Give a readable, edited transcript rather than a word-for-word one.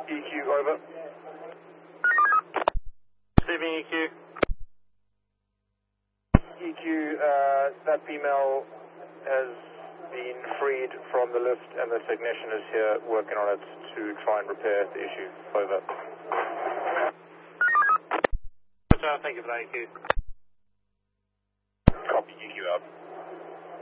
EQ, over. Receiving EQ. EQ, that female has been freed from the lift and the technician is here working on it to try and repair the issue. Over. Thank you for that EQ. Copy, EQ out.